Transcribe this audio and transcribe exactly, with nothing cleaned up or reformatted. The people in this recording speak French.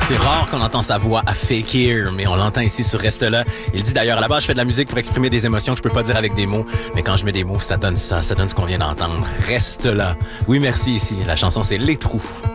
C'est rare qu'on entend sa voix à Fake Here, mais on l'entend ici sur Reste là. Il dit d'ailleurs, à la base, je fais de la musique pour exprimer des émotions que je peux pas dire avec des mots, mais quand je mets des mots, ça donne ça, ça donne ce qu'on vient d'entendre. Reste là. Oui, merci ici. La chanson, c'est Les Trous.